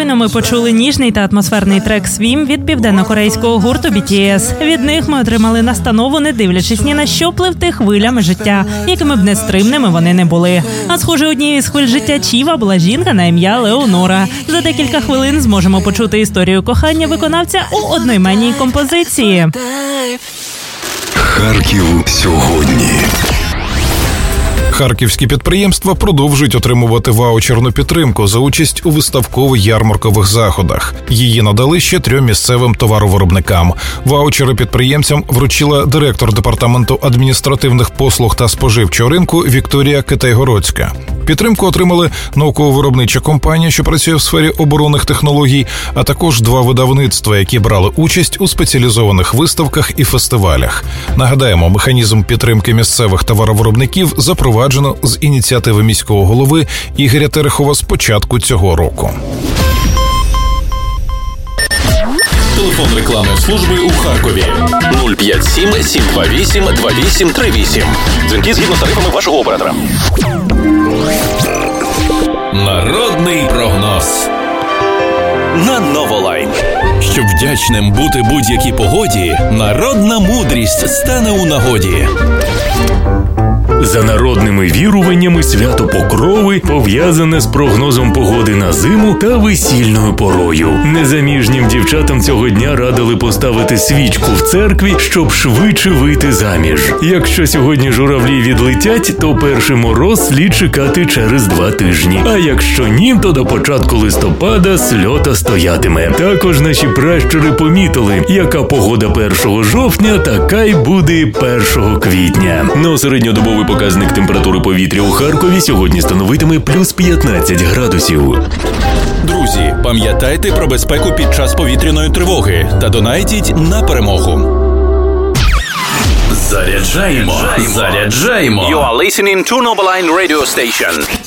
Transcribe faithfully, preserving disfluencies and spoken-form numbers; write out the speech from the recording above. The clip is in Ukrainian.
Щойно ми почули ніжний та атмосферний трек «Swim» від південно-корейського гурту бі ті ес. Від них ми отримали настанову, не дивлячись ні на що, пливти хвилями життя, якими б нестримними вони не були. А схоже, однією з хвиль життя Чіва була жінка на ім'я Леонора. За декілька хвилин зможемо почути історію кохання виконавця у одноіменній композиції. Харків сьогодні. Харківські підприємства продовжують отримувати ваучерну підтримку за участь у виставково-ярмаркових заходах. Її надали ще трьом місцевим товаровиробникам. Ваучери підприємцям вручила директор департаменту адміністративних послуг та споживчого ринку Вікторія Китайгородська. Підтримку отримали науково-виробнича компанія, що працює в сфері оборонних технологій, а також два видавництва, які брали участь у спеціалізованих виставках і фестивалях. Нагадаємо, механізм підтримки місцевих товаровиробників запроваджено з ініціативи міського голови Ігоря Терехова з початку цього року. Телефон рекламної служби у Харкові нуль п'ять сім сім два вісім два вісім три вісім. Дзвінки згідно з тарифами вашого оператора. Народний прогноз на Новолайн. Щоб вдячним бути будь-якій погоді, народна мудрість стане у нагоді. За народними віруваннями, свято Покрови пов'язане з прогнозом погоди на зиму та весільною порою. Незаміжнім дівчатам цього дня радили поставити свічку в церкві, щоб швидше вийти заміж. Якщо сьогодні журавлі відлетять, то перший мороз слід чекати через два тижні. А якщо ні, то до початку листопада сльота стоятиме. Також наші пращури помітили, яка погода першого жовтня, така й буде першого квітня. Но середньодобовий показник температури повітря у Харкові сьогодні становитиме плюс п'ятнадцять градусів. Друзі, пам'ятайте про безпеку під час повітряної тривоги та донайтіть на перемогу. Заряджаємо, заряджаємо. You are listening to Novoline Radio Station.